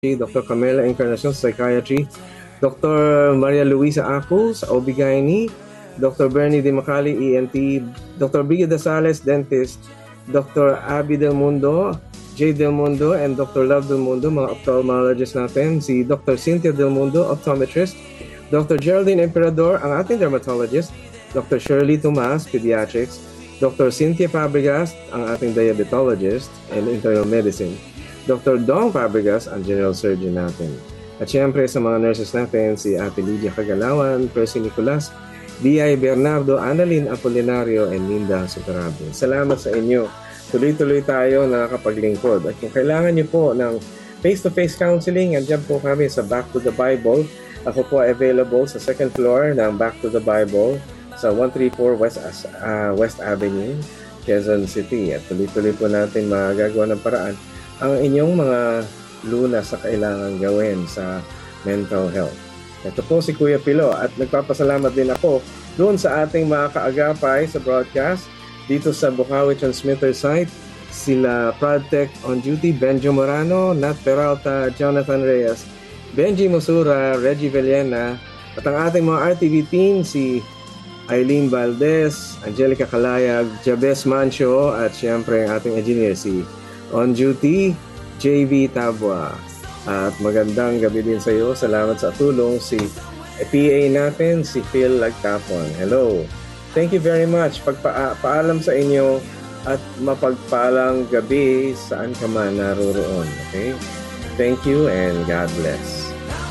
Dr. Camila Encarnacion, Psychiatry, Dr. Maria Luisa Acos, OB-GYN, Dr. Bernie De Macali, ENT, Dr. Brigida Sales, Dentist, Dr. Abby Del Mundo, Jay Del Mundo, and Dr. Love Del Mundo, mga ophthalmologist natin, si Dr. Cynthia Del Mundo, optometrist, Dr. Geraldine Emperador, ang ating dermatologist, Dr. Shirley Tomas, pediatrics, Dr. Cynthia Fabregas, ang ating diabetologist and internal medicine, Dr. Dong Fabregas, ang general surgeon natin. At syempre sa mga nurses natin, si Ate Lydia Kagalawan, Percy Nicolas, D.I. Bernardo, Annalyn Apolinario, and Linda Superabe. Salamat sa inyo. Tuloy-tuloy tayo nakakapaglingkod. At kung kailangan niyo po ng face-to-face counseling, andyan po kami sa Back to the Bible. Ako po ay available sa second floor ng Back to the Bible sa 134 West Avenue, Quezon City. At tuloy-tuloy po natin magagawa ng paraan ang inyong mga lunas sa kailangan gawin sa mental health. Ito po si Kuya Pilo at nagpapasalamat din ako doon sa ating mga kaagapay sa broadcast dito sa Bukawi Transmitter site, sila Pradtech on duty, Benjo Morano, Nat Peralta, Jonathan Reyes, Benji Mosura, Reggie Villena, at ang ating mga RTV team, si Eileen Valdez, Angelica Calayag, Jabez Mancho, at siyempre ang ating engineer, si on duty, JV Tabwa. At magandang gabi din sa iyo. Salamat sa tulong si PA natin, si Phil Lagtapon. Hello. Thank you very much. Paalam sa inyo at mapagpalang gabi saan ka man naroroon. Okay? Thank you and God bless.